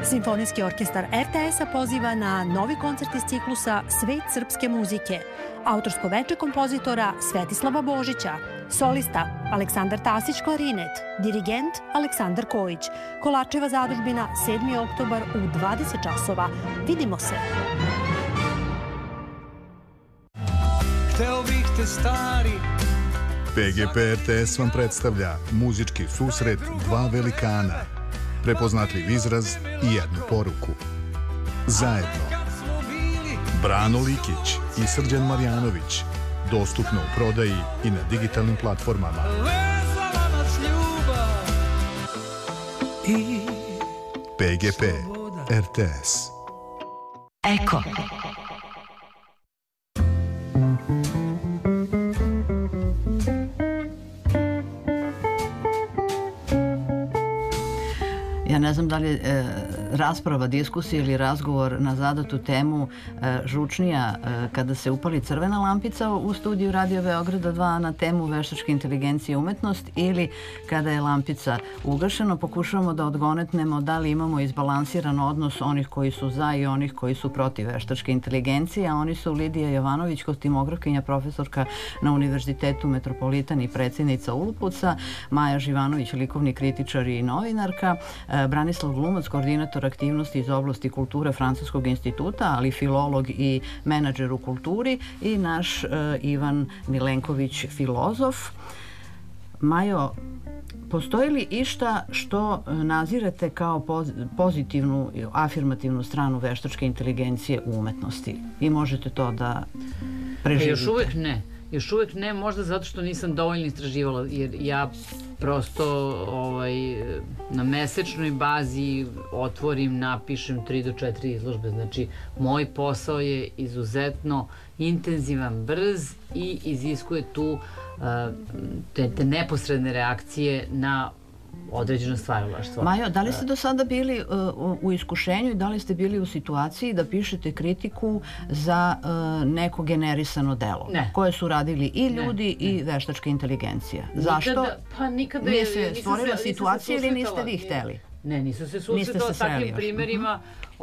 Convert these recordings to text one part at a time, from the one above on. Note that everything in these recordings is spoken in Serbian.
Simfonijski orkestar RTS-a poziva na novi koncert iz ciklusa Svet srpske muzike. Autorsko veče kompozitora Svetislava Božića. Solista Aleksandar Tasić klarinet. Dirigent Aleksandar Kojić. Kolačeva zadužbina 7. oktobar u 20 časova. Vidimo se! Hteo bih te stari. PGP RTS vam predstavlja muzički susret dva velikana, prepoznatljiv izraz i jednu poruku. Zajedno. Brano Likić i Srđan Marjanović. Dostupno u prodaji i na digitalnim platformama. PGP RTS. Eko. Ja ne znam da li je rasprava, diskusija ili razgovor na zadatu temu žučnija kada se upali crvena lampica u studiju Radio Beograda 2 na temu veštačke inteligencije i umetnost ili kada je lampica ugašena. Pokušavamo da odgonetnemo da li imamo izbalansiran odnos onih koji su za i onih koji su protiv veštačke inteligencije, a oni su Lidija Jovanović, kostimografkinja, profesorka na Univerzitetu Metropolitan i predsjednica Ulupuca, Maja Živanović, likovni kritičar i novinarka, Branislav Glumac, koordinator aktivnosti iz oblasti kulture Francuskog instituta, ali filolog i menadžer u kulturi, i naš Ivan Milenković, filozof. Majo, postoji li išta što nazirate kao pozitivnu, afirmativnu stranu veštačke inteligencije u umetnosti? I možete to da preživite? Još uvek ne. Još uvek ne, možda zato što nisam dovoljno istraživala, jer ja prosto na mesečnoj bazi otvorim, napišem 3 do 4 izložbe. Znači, moj posao je izuzetno intenzivan, brz i iziskuje tu te neposredne reakcije na određeno stvaralaštvo. Majo, da li ste do sada bili u iskušenju i da li ste bili u situaciji da pišete kritiku za neko generisano delo? Ne. Koje su radili i ljudi i veštačka inteligencija? Zašto? Pa nikada nije se stvorila situacija ili niste vi hteli? Ne, nisam se susretala s takvim primerima.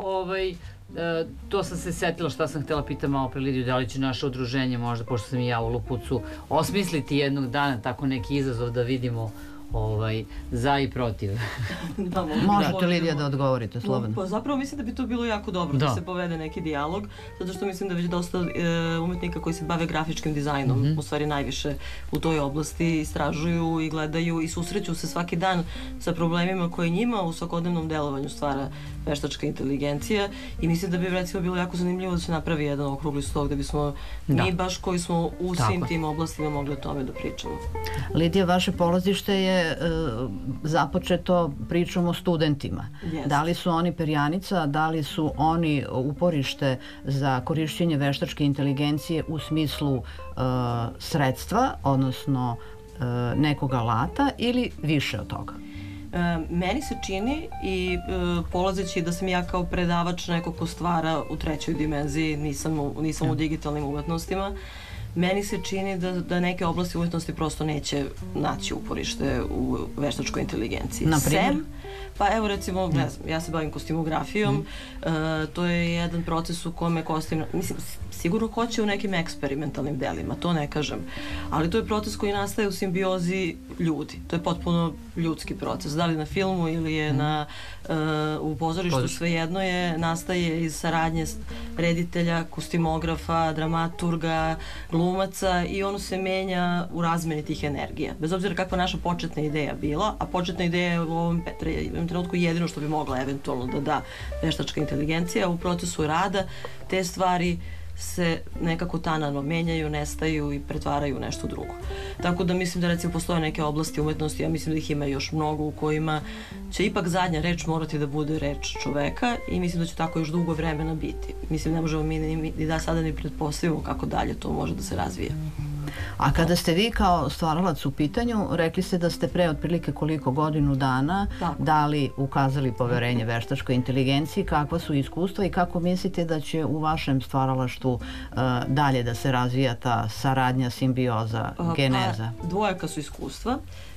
To sam se setila šta sam htjela pitam malo pre Lidiju, da li će naše udruženje možda, pošto sam i ja u Lupucu, osmisliti jednog dana tako neki izazov da vidimo za i protiv. Možete, Lidija, da odgovorite slobodno. Zapravo mislim da bi to bilo jako dobro da se povede neki dijalog, zato što mislim da već dosta umetnika koji se bave grafičkim dizajnom, u stvari najviše u toj oblasti, istražuju i gledaju i susreću se svaki dan sa problemima koje njima u svakodnevnom delovanju stvara veštačka inteligencija, i mislim da bi recimo bilo jako zanimljivo da se napravi jedan okrugli stol gde bismo mi baš koji smo u svim tim oblastima mogli o tome da pričamo. Lidija, vaše polazište je započeto pričom o studentima. Da li su oni perjanica, da li su oni uporište za korišćenje veštačke inteligencije u smislu sredstva, odnosno nekog alata, ili više od toga? Meni se čini, i polazeći da sam ja kao predavač neko ko stvara u trećoj dimenziji, nisam u digitalnim umetnostima, meni se čini da neke oblasti umetnosti prosto neće naći uporište u veštačkoj inteligenciji. Naprimjer? Pa evo recimo, ne znam, ja se bavim kostimografijom, to je jedan proces u kome kostim, mislim, sigurno hoće u nekim eksperimentalnim delima, to ne kažem, ali to je proces koji nastaje u simbiozi ljudi, to je potpuno ljudski proces, da li na filmu ili je u pozorištu, svejedno je, nastaje iz saradnje reditelja, kostimografa, dramaturga, glumaca, i ono se menja u razmeni tih energija, bez obzira kakva naša početna ideja bila, a početna ideja je u ovom trenutku jedino što bi mogla eventualno da da veštačka inteligencija. U procesu rada te stvari se nekako tanano menjaju, nestaju i pretvaraju u nešto drugo. Tako da mislim da recimo postoje neke oblasti umetnosti, ja mislim da ih ima još mnogo, u kojima će ipak zadnja reč morati da bude reč čoveka, i mislim da će tako još dugo vremena biti. Mislim, ne možemo mi ni da sada ni pretpostavimo kako dalje to može da se razvije. A kada ste vi kao stvaralac u pitanju, rekli ste da ste pre otprilike koliko, godinu dana dali, ukazali poverenje veštačkoj inteligenciji, kakva su iskustva i kako mislite da će u vašem stvaralaštvu dalje da se razvija ta saradnja, simbioza, geneza? Dvojaka su iskustva.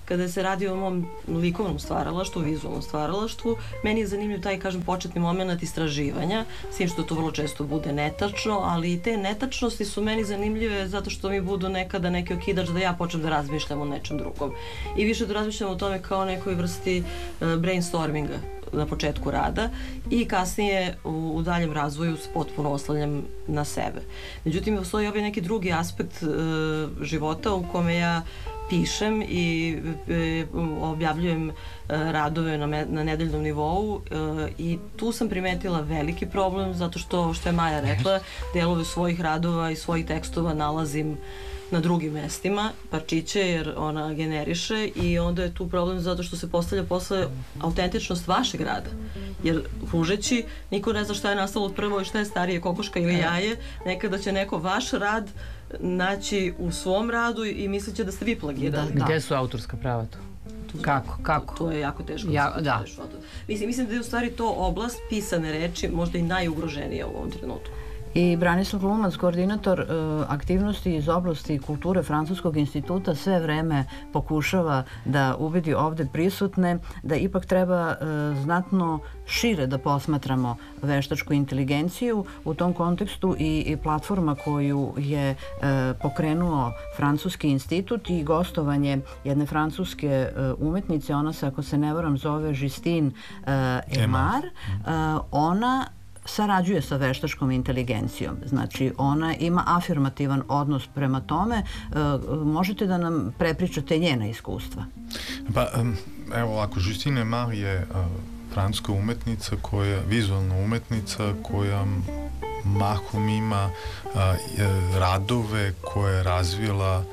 kada se radi o mom likovnom stvaralaštvu, vizualnom stvaralaštvu, meni je zanimljiv taj, kažem, početni moment istraživanja, s tim što to vrlo često bude netačno, ali i te netačnosti su meni zanimljive zato što mi budu nekada neki okidač da ja počnem da razmišljam o nečem drugom. I više da razmišljam o tome kao nekoj vrsti brainstorminga na početku rada i kasnije u daljem razvoju se potpuno oslanjam na sebe. Međutim, postoji ovaj neki drugi aspekt života u kome ja pišem i objavljujem radove na nedeljnom nivou i tu sam primetila veliki problem zato što je Maja rekla, delove svojih radova i svojih tekstova nalazim na drugim mestima, parčiće, jer ona generiše i onda je tu problem zato što se postavlja posle autentičnost vašeg rada. Jer kružeći, niko ne zna šta je nastalo od prvo i šta je starije, kokoška ili jaje, nekada će neko vaš rad naći u svom radu i misliće da ste vi plagirali. Gde su autorska prava tu? Kako? To je jako teško. Mislim da je u stvari to oblast pisane reči možda i najugroženija u ovom trenutku. I Branislav Glumac, koordinator aktivnosti iz oblasti kulture Francuskog instituta, sve vreme pokušava da ubedi ovde prisutne da ipak treba znatno šire da posmatramo veštačku inteligenciju. U tom kontekstu i platforma koju je pokrenuo Francuski institut i gostovanje jedne francuske umetnice, ona se, ako se ne varam, zove Justine Aymar, ona sarađuje sa veštačkom inteligencijom. Znači, ona ima afirmativan odnos prema tome. Možete da nam prepričate njena iskustva? Pa, evo ovako, Justine Aymar je francuska umetnica, vizualna umetnica koja mahom ima radove koje je razvila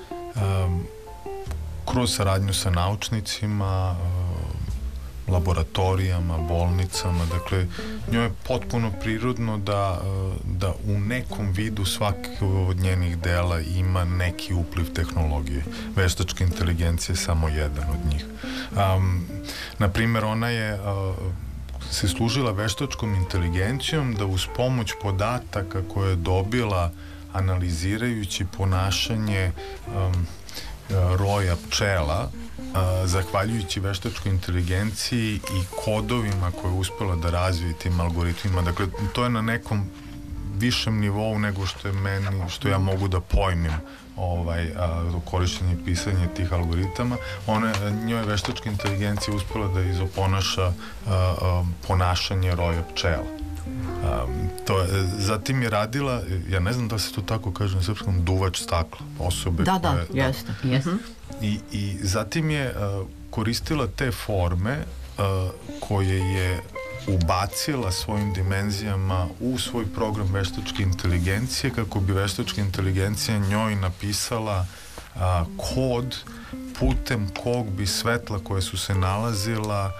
kroz saradnju sa naučnicima, laboratorijama, bolnicama, dakle, njoj je potpuno prirodno da u nekom vidu svaki od njenih dela ima neki upliv tehnologije. Veštačka inteligencija je samo jedan od njih. Naprimer, ona je se služila veštačkom inteligencijom da uz pomoć podataka koje je dobila analizirajući ponašanje roja pčela, zahvaljujući veštačkoj inteligenciji i kodovima koje je uspela da razvije tim algoritmima. Dakle, to je na nekom višem nivou nego što ja mogu da pojmim korišćenje i pisanje tih algoritama. Njoj veštačka inteligencija uspela da izoponaša ponašanje roja pčela. Zatim je radila, ja ne znam da se to tako kaže na srpskom, duvač stakla, osobe koje... Da, jeste. I zatim je koristila te forme koje je ubacila svojim dimenzijama u svoj program veštačke inteligencije kako bi veštačka inteligencija njoj napisala kod putem kog bi svetla koje su se nalazila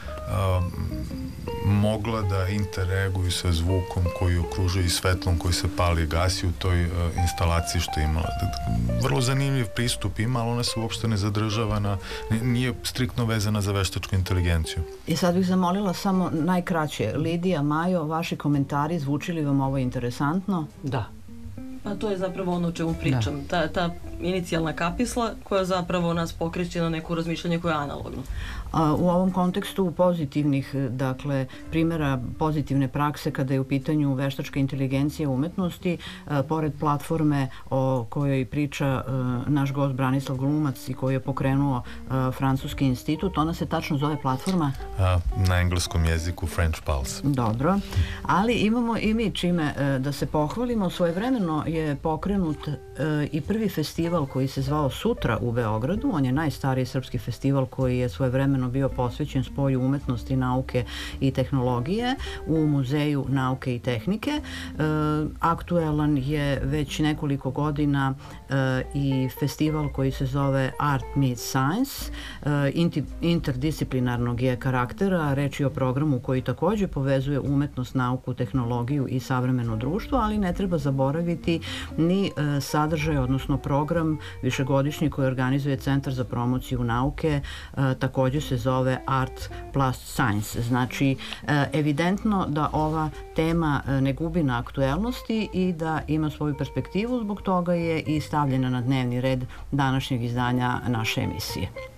mogla da interaguju sa zvukom koji okružuje i svetlom koji se pali i gasi u toj instalaciji što je imala. Vrlo zanimljiv pristup ima, ali ona se uopšte ne zadržava nije striktno vezana za veštačku inteligenciju. I sad bih zamolila samo najkraće. Lidija, Majo, vaši komentari, zvuči li vam ovo interesantno? Da. Pa to je zapravo ono o čemu pričam. Ta inicijalna kapisla koja zapravo nas pokreće na neko razmišljanje koje je analogno. U ovom kontekstu pozitivnih, dakle, primjera pozitivne prakse kada je u pitanju veštačka inteligencija umetnosti, pored platforme o kojoj priča naš gost Branislav Glumac i koju je pokrenuo Francuski institut, ona se tačno zove platforma? Na engleskom jeziku French Pulse. Dobro, ali imamo i mi čime da se pohvalimo. Svojevremeno je pokrenut i prvi festival koji se zvao Sutra u Beogradu. On je najstariji srpski festival koji je svojevremeno bio posvećen spoju umetnosti, nauke i tehnologije u Muzeju nauke i tehnike. Aktuelan je već nekoliko godina i festival koji se zove Art Meets Science. Interdisciplinarnog je karaktera, reč je o programu koji takođe povezuje umetnost, nauku, tehnologiju i savremeno društvo, ali ne treba zaboraviti ni sadržaj, odnosno program višegodišnji koji organizuje Centar za promociju nauke, takođe se zove Art plus Science. Znači, evidentno da ova tema ne gubi na aktuelnosti i da ima svoju perspektivu, zbog toga je i stavljena na dnevni red današnjeg izdanja naše emisije.